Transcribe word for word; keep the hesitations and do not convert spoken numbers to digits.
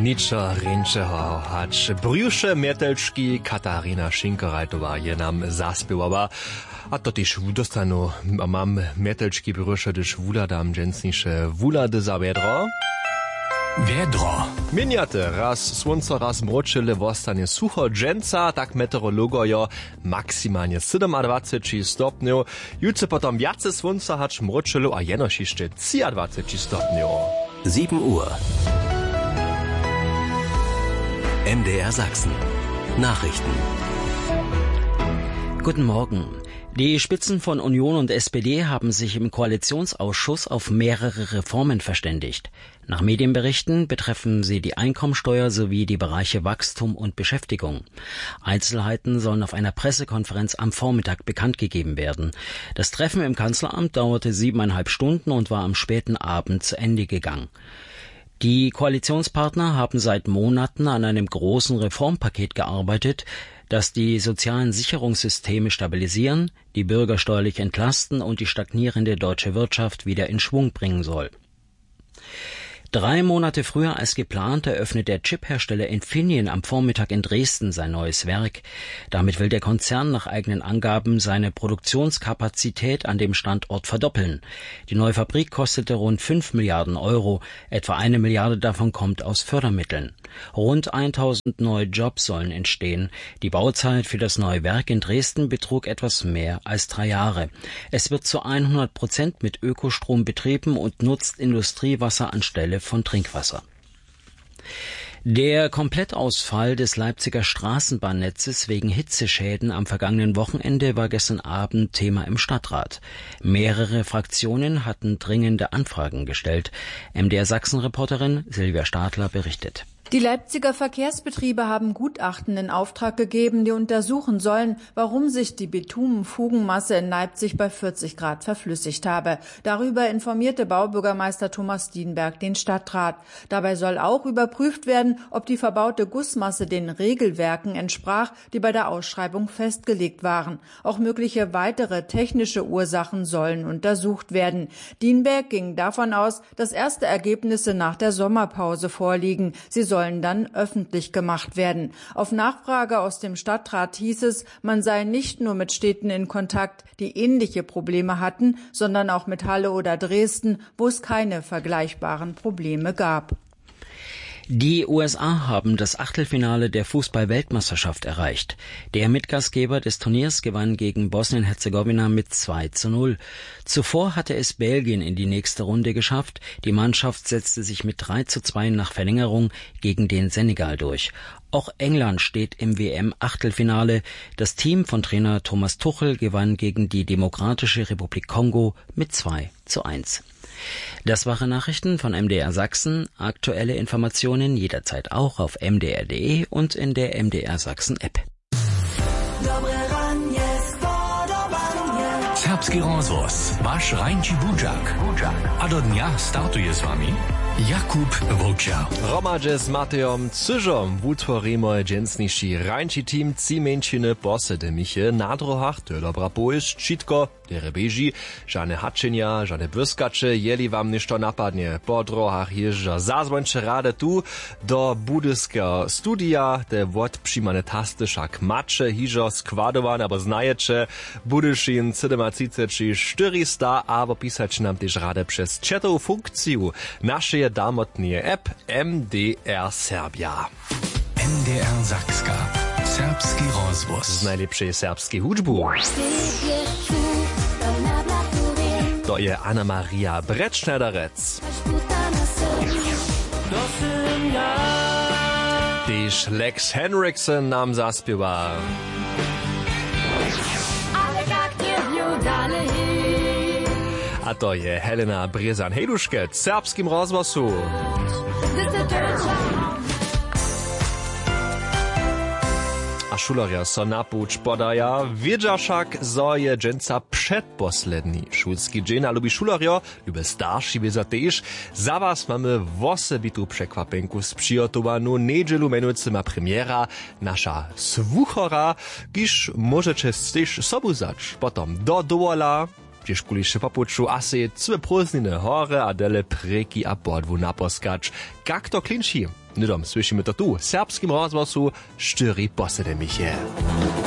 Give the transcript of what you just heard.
Niczo ręczego, hacz brjusze metelczki Katarina Schinkerajtowa je nam zaspiewała. A to też dostanu, mam metelczki brjusze, gdyż wuladam dżęsnisze wulady za wiedro. Wiedro. Miniate, raz słońce, raz mroczyle, wostanie sucho dżęca, tak meteorologojo maksymalnie dwadzieścia stopniów. Jutro potom jace słońca, hacz mroczyle, a jenoż jeszcze dwadzieścia stopniów. sieben Uhr. M D R Sachsen. Nachrichten. Guten Morgen. Die Spitzen von Union und S P D haben sich im Koalitionsausschuss auf mehrere Reformen verständigt. Nach Medienberichten betreffen sie die Einkommensteuer sowie die Bereiche Wachstum und Beschäftigung. Einzelheiten sollen auf einer Pressekonferenz am Vormittag bekannt gegeben werden. Das Treffen im Kanzleramt dauerte siebeneinhalb Stunden und war am späten Abend zu Ende gegangen. Die Koalitionspartner haben seit Monaten an einem großen Reformpaket gearbeitet, das die sozialen Sicherungssysteme stabilisieren, die Bürger steuerlich entlasten und die stagnierende deutsche Wirtschaft wieder in Schwung bringen soll. Drei Monate früher als geplant eröffnet der Chiphersteller Infineon am Vormittag in Dresden sein neues Werk. Damit will der Konzern nach eigenen Angaben seine Produktionskapazität an dem Standort verdoppeln. Die neue Fabrik kostete rund fünf Milliarden Euro. Etwa eine Milliarde davon kommt aus Fördermitteln. Rund tausend neue Jobs sollen entstehen. Die Bauzeit für das neue Werk in Dresden betrug etwas mehr als drei Jahre. Es wird zu hundert Prozent mit Ökostrom betrieben und nutzt Industriewasser anstelle von Trinkwasser. Der Komplettausfall des Leipziger Straßenbahnnetzes wegen Hitzeschäden am vergangenen Wochenende war gestern Abend Thema im Stadtrat. Mehrere Fraktionen hatten dringende Anfragen gestellt. M D R Sachsen-Reporterin Silvia Stadler berichtet. Die Leipziger Verkehrsbetriebe haben Gutachten in Auftrag gegeben, die untersuchen sollen, warum sich die Bitumenfugenmasse in Leipzig bei vierzig Grad verflüssigt habe. Darüber informierte Baubürgermeister Thomas Dienberg den Stadtrat. Dabei soll auch überprüft werden, ob die verbaute Gussmasse den Regelwerken entsprach, die bei der Ausschreibung festgelegt waren. Auch mögliche weitere technische Ursachen sollen untersucht werden. Dienberg ging davon aus, dass erste Ergebnisse nach der Sommerpause vorliegen. Sie sollen dann öffentlich gemacht werden. Auf Nachfrage aus dem Stadtrat hieß es, man sei nicht nur mit Städten in Kontakt, die ähnliche Probleme hatten, sondern auch mit Halle oder Dresden, wo es keine vergleichbaren Probleme gab. Die U S A haben das Achtelfinale der Fußball-Weltmeisterschaft erreicht. Der Mitgastgeber des Turniers gewann gegen Bosnien-Herzegowina mit zwei zu null. Zuvor hatte es Belgien in die nächste Runde geschafft. Die Mannschaft setzte sich mit drei zu zwei nach Verlängerung gegen den Senegal durch. Auch England steht im W M-Achtelfinale. Das Team von Trainer Thomas Tuchel gewann gegen die Demokratische Republik Kongo mit zwei zu eins. Das waren Nachrichten von M D R Sachsen. Aktuelle Informationen jederzeit auch auf m d r punkt d e und in der M D R Sachsen App. Serbski rozhlas, váš Rajnči Budžak. A do dňa startuje s vami Jakub Vlča. Romadže s Matejom Cyžom utvorimo dżęsniši Rajnči team cimenčine posede miche na drohach, to je dobra pojść, čitko, dere beži, žane hačenja, žane błyskacze, jeli wam ništo napadnie. Po drohach jeżdża zazwończe rade tu do budyskiego studia, te wod przymane tasty szak macze, hižo składowane, abo znajecze, budyszin siedemdziesiąt czterysta, abo pisać nam też rade przez chatową funkcję naszej damotnie app M D R Serbia. M D R Sakska. Serbski rozhlas. Z najlepszej serbskiej hudżbu. To je Anna Maria Bretschneiderec. Tyż Lex Henriksen nam zaspiewa. A to je Helena Brezan-Heduške w serbskim rozhlasu. A šulerja so napuć podaja, wiedza však, zo je dżęca przedposledni šulski dżen, a lubi šulerjo, lubi starši wiedza tež. Za was mamy wosebitu przekwapenku sprzyjotowanu niedzielu menujcy ma premiera nasza Swuchora, kiż możecie tež sobu zać. Potom do dowola, gdzież kulisze popuczu, asi cwe prózdnine hore a dele preki a podwu naposkacz. Jak to klinči? Nidom słyszymy to tu, serbskim rozgłosu Štyri posedy Miche.